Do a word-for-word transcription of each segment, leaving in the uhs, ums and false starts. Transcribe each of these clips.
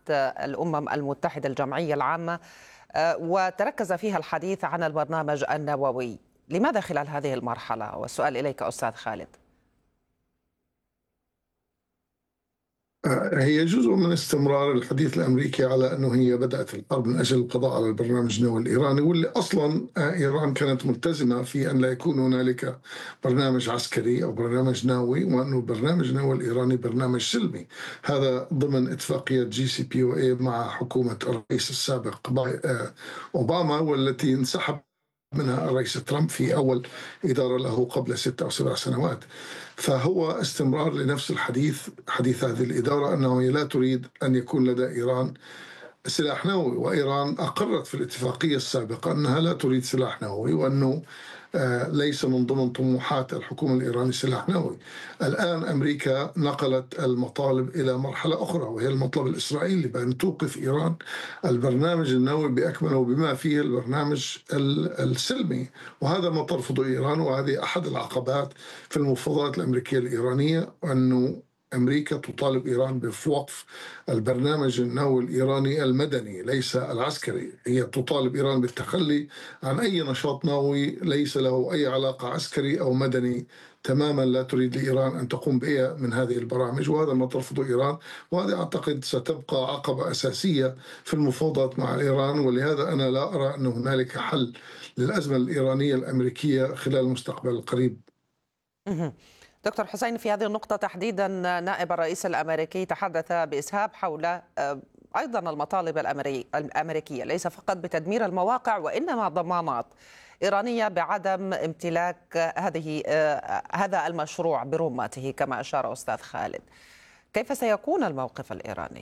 الأمم المتحدة الجمعية العامة، وتركز فيها الحديث عن البرنامج النووي. لماذا خلال هذه المرحلة؟ والسؤال إليك أستاذ خالد. هي جزء من استمرار الحديث الأمريكي على أنه هي بدأت الحرب من أجل القضاء على البرنامج النووي الإيراني، واللي أصلا إيران كانت ملتزمة في أن لا يكون هنالك برنامج عسكري أو برنامج نووي، وأنه البرنامج النووي الإيراني برنامج سلمي. هذا ضمن اتفاقية جي سي بي او اي مع حكومة الرئيس السابق أوباما، والتي انسحب منها الرئيس ترامب في أول إدارة له قبل ست أو سبع سنوات. فهو استمرار لنفس الحديث، حديث هذه الإدارة، أنه لا تريد أن يكون لدى إيران سلاح نووي، وإيران أقرت في الاتفاقية السابقة أنها لا تريد سلاح نووي، وأنه ليس من ضمن طموحات الحكومة الإيرانية سلاح نووي. الآن أمريكا نقلت المطالب إلى مرحلة أخرى، وهي المطلب الإسرائيلي بأن توقف إيران البرنامج النووي بأكمله بما فيه البرنامج السلمي، وهذا ما ترفضه إيران، وهذه أحد العقبات في المفاوضات الأمريكية الإيرانية، أنه أمريكا تطالب إيران بوقف البرنامج النووي الإيراني المدني ليس العسكري. هي تطالب إيران بالتخلي عن أي نشاط نووي ليس له أي علاقة عسكري أو مدني تماما. لا تريد لإيران أن تقوم بأي من هذه البرامج، وهذا ما ترفضه إيران، وهذا أعتقد ستبقى عقبة أساسية في المفاوضات مع إيران. ولهذا أنا لا أرى أن هنالك حل للأزمة الإيرانية الأمريكية خلال المستقبل القريب. دكتور حسين، في هذه النقطة تحديدا نائب الرئيس الأمريكي تحدث بإسهاب حول أيضا المطالب الأمريكية، ليس فقط بتدمير المواقع وإنما ضمانات إيرانية بعدم امتلاك هذه هذا المشروع برمته كما أشار أستاذ خالد. كيف سيكون الموقف الإيراني؟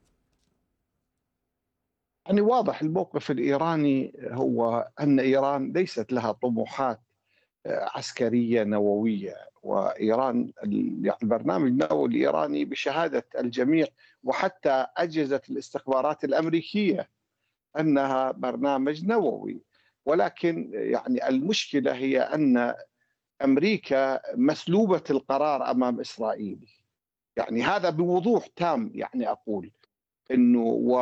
يعني واضح الموقف الإيراني هو أن إيران ليست لها طموحات عسكرية نووية، وإيران البرنامج النووي الإيراني بشهادة الجميع وحتى أجهزة الاستخبارات الأمريكية أنها برنامج نووي. ولكن يعني المشكلة هي أن أمريكا مسلوبة القرار أمام إسرائيل، يعني هذا بوضوح تام. يعني أقول أنه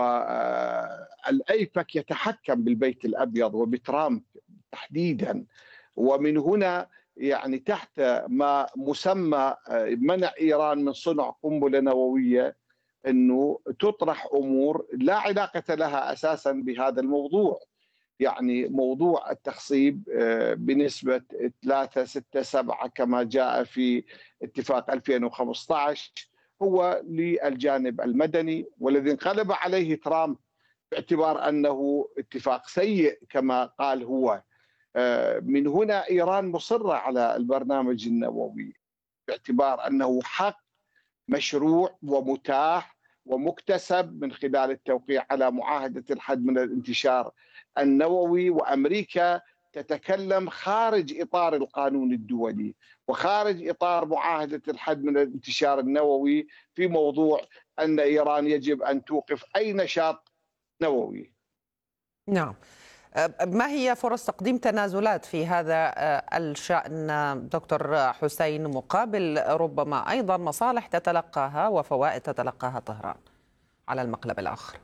والأيبك يتحكم بالبيت الأبيض وبترامب تحديدا، ومن هنا يعني تحت ما مسمى منع إيران من صنع قنبلة نووية أنه تطرح أمور لا علاقة لها أساسا بهذا الموضوع. يعني موضوع التخصيب بنسبة ثلاثة ستة سبعة كما جاء في اتفاق ألفين وخمسة عشر هو للجانب المدني، والذي انقلب عليه ترامب باعتبار أنه اتفاق سيء كما قال هو. من هنا إيران مصرة على البرنامج النووي باعتبار أنه حق مشروع ومتاح ومكتسب من خلال التوقيع على معاهدة الحد من الانتشار النووي، وأمريكا تتكلم خارج إطار القانون الدولي وخارج إطار معاهدة الحد من الانتشار النووي في موضوع أن إيران يجب أن توقف أي نشاط نووي. نعم. ما هي فرص تقديم تنازلات في هذا الشأن دكتور حسين، مقابل ربما أيضا مصالح تتلقاها وفوائد تتلقاها طهران على المقلب الآخر؟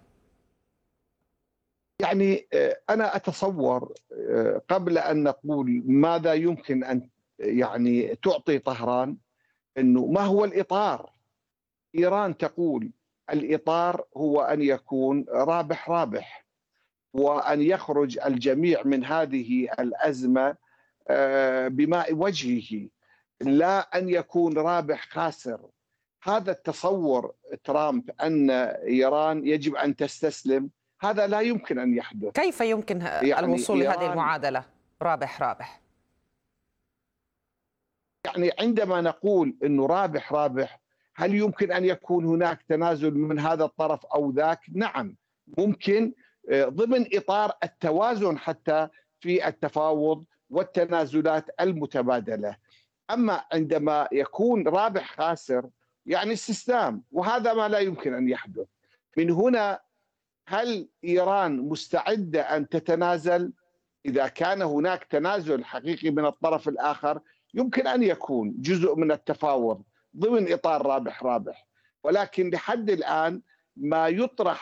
يعني أنا أتصور قبل أن نقول ماذا يمكن أن يعني تعطي طهران، أنه ما هو الإطار. إيران تقول الإطار هو أن يكون رابح رابح، وأن يخرج الجميع من هذه الأزمة بماء وجهه، لا أن يكون رابح خاسر. هذا التصور ترامب أن إيران يجب أن تستسلم، هذا لا يمكن أن يحدث. كيف يمكن يعني الوصول لهذه المعادلة رابح رابح؟ يعني عندما نقول أنه رابح رابح، هل يمكن أن يكون هناك تنازل من هذا الطرف أو ذاك؟ نعم ممكن، ضمن إطار التوازن حتى في التفاوض والتنازلات المتبادلة. أما عندما يكون رابح خاسر يعني استسلام، وهذا ما لا يمكن أن يحدث. من هنا هل إيران مستعدة أن تتنازل؟ إذا كان هناك تنازل حقيقي من الطرف الآخر يمكن أن يكون جزء من التفاوض ضمن إطار رابح رابح، ولكن لحد الآن ما يطرح